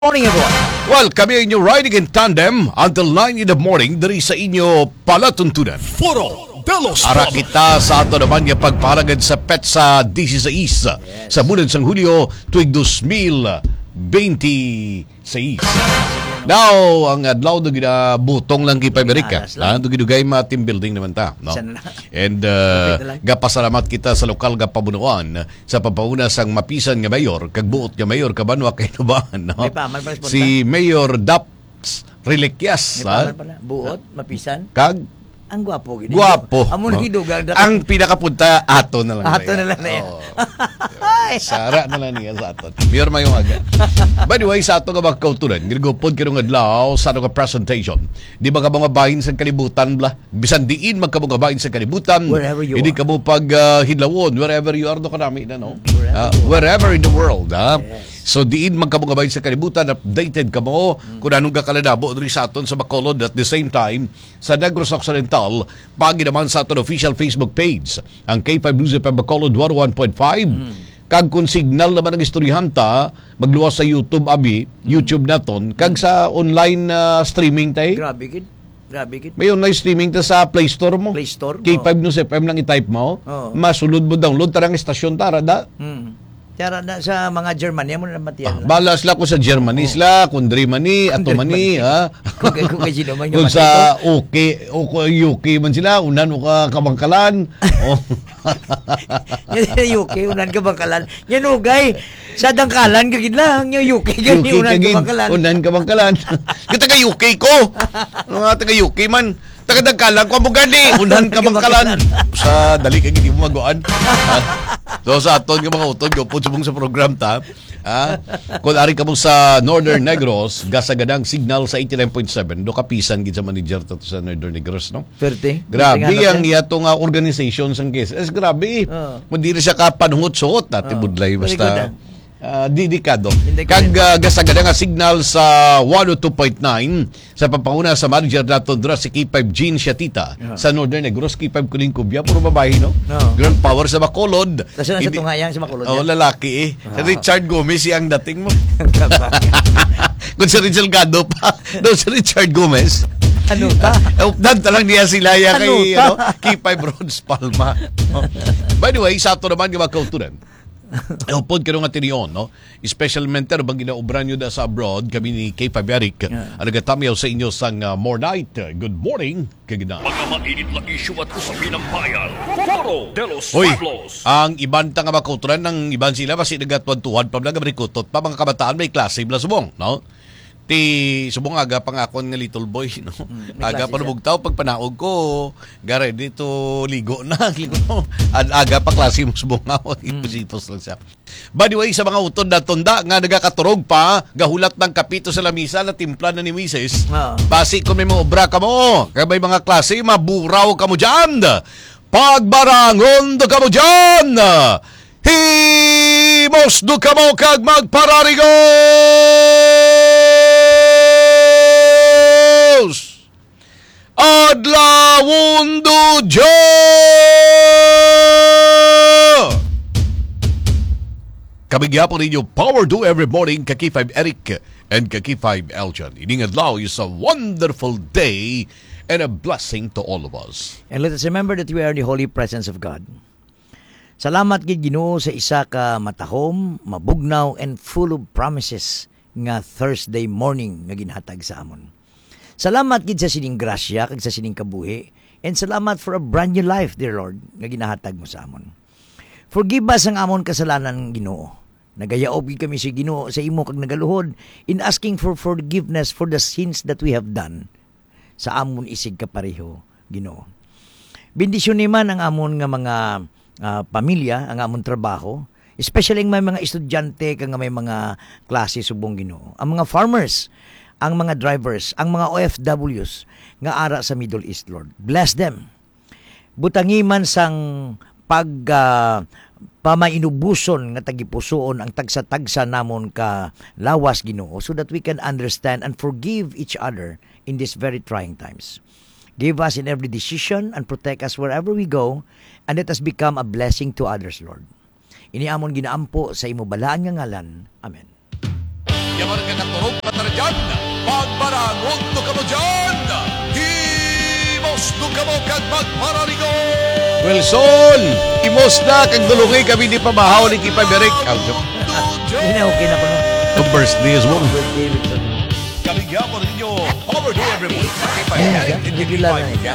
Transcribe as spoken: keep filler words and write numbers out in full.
Morning everyone. Well, kami inyo riding in tandem until nine in the morning dari sa inyo palatuntunan. Foro de los Ara kita sa ato naman yung pagparagad sa petsa sixteen yes. Sa bulan sang Hulyo tuig twenty twenty-six. Now, ang adlaw do gina butong lang kay Amerika. Lan do gidugay ma team building naman ta, no? And uh, gapasalamat kita sa lokal ga pabunuan sa papauna sang mapisan nga mayor kag buot nga mayor kabanwa kay Nubahan, no? Si Mayor Daps Reliquias, ha? Buot, mapisan. Kag ang gwapo gid. Gwapo. Amon hidugan. Ang pinakapunta ato na lang. Ato na lang na yan. Oh. Sara na lang niya sa ato. Mayor mayong aga. By the way, sa ato nga magkautunan, ginugupod ka nung adlaw sa ato nga presentation. Di ba ka mga bahin sa kalibutan bla? Bisan diin magkabong bahin sa kalibutan. Wherever you Hindi are. ka mo pag uh, hidlawon, wherever you are, do ka namin, no? Wherever, uh, wherever in the world, ha? Yes. So diin magkabong bahin sa kalibutan, updated ka mo mm. kung anong kakalabo rin sa aton sa Bacolod. At the same time, sa Negros Occidental, pagi naman sa aton official Facebook page, ang K five News F M Bacolod one oh one point five. Mm. Kag kung signal naman ang istoryahanta, magluwas sa YouTube abi, mm. YouTube naton, kag sa online uh, streaming tay. Grabe gid. Grabe gid. May online streaming ta sa Play Store mo. Play Store. K five News F M lang i-type mo. Oh. Masulod mo download tarang istasyon tara da. Hmm. Tara na sa mga Germany mo na matiyan. Ah, balas la ko sa Germany sila, kundri mani, ato mani, ha. Kung kay kung kay sino man Kung sa U K, o U K man sila, unan o ka kabangkalan. Oh. Yung U K unan ka bangkalan. Yan ugay. Sa dangkalan gagid lang yung U K gani unan ka bangkalan. Unan ka bangkalan. Kita ka U K ko. Mga taga U K man. Taga-dangkalan ko mo gani. Unan ka bangkalan. Sa dali ka gini mo maguan. So sa aton nga mga utod ko pud sa program ta. Ha? Kung ari ka mo sa Northern Negros, gasagadang signal sa eighty-nine point seven, do kapisan gid sa manager to sa Northern Negros, no? Perte. Grabe ang iyato nga organization sang case. Es grabe. Oh. Mundiri siya ka panhut-suot ati Oh. budlay Very basta. good, Uh, didikado. Hindi Kag uh, gasagada nga signal sa one oh two point nine sa papanguna sa manager naton dra si K five Jean Siatita Uh-huh. sa Northern Negros. K five Kuling Kubya, puro babae, no? No. Grand power sa Bacolod. Kasi na sa Hindi- tungayang sa Bacolod. Oh, lalaki eh. Ah. Si Richard Gomez ang dating mo. Kung si Rizal Gado pa. No, si Richard Gomez. Ano ta? Uh, Updan talang niya sila ya Ano kay ta? ano, K five Roads Palma. Oh. By the way, sa ato naman nga magkautunan. Upod ka nung atinion, no? Special mentor bang ginaubran nyo da sa abroad, kami ni K five Eric, Yeah. ang nagatamiyaw sa inyo sang uh, more night. Good morning, kagina. Mga mainit na issue at usapin ng bayan. Foro de los Hoy, Pablos. ang iban ta nga makauturan ng iban sila, kasi nagatwantuhan pa lang gabrikutot pa, mga kabataan may klase bla subong, no? Ti subong aga pangakon nga little boy, no? Mm, may Aga klase pa siya. nabugtaw pag panaog ko, gare dito ligo na, ligo no. Ad aga pa klase mo subong nga, ipos-ipos lang siya. By the way, sa mga utod na tunda nga nagakaturog pa, gahulat ng kapito sa lamisa na timpla na ni Mises. Oo. Basi kung may mga obra ka mo, kaya may mga klase, maburaw ka mo dyan. Pagbarangon do ka mo dyan. Himos do ka mo kag magpararigos. Adlawon do Diyo. Kamigyapo ninyo Power Do every morning ka K five Eric and ka K five Eljan. Ining adlaw is a wonderful day and a blessing to all of us. And let us remember that we are in the holy presence of God. Salamat gid Ginoo sa isa ka matahom, mabugnaw and full of promises nga Thursday morning nga ginhatag sa amon. Salamat gid sa sining grasya kag sa sining kabuhi, and salamat for a brand new life, dear Lord, nga ginahatag mo sa amon. Forgive us ang amon kasalanan, Ginoo. Nagayaob gid kami si Ginoo sa imo kag nagaluhod in asking for forgiveness for the sins that we have done sa amon isig kapareho, Ginoo. Bendisyon ni man ang amon nga mga uh, pamilya, ang amon trabaho, especially ang may mga estudyante kag may mga klase subong Ginoo. Ang mga farmers, ang mga drivers, ang mga O F Ws nga ara sa Middle East, Lord. Bless them. Butangi man sang pag uh, pamainubuson nga tagipusoon ang tagsa-tagsa namon ka lawas, Ginoo, so that we can understand and forgive each other in these very trying times. Give us in every decision and protect us wherever we go, and let us become a blessing to others, Lord. Iniamon ginaampo sa imo balaan nga ngalan. Amen. Yaman ka katurong patarjan. Pagbarangon to ka mo dyan. Himos to ka mo kag magpararigo. Wilson, imos na kag dulungi kami ni pamahaw ni Kipaberik. Hindi na okay na ko no. Ang birthday as well. Birthday, Wilson. Kaligyan mo rin nyo. Over to everyone. Ayun, siya. Hindi lang na siya.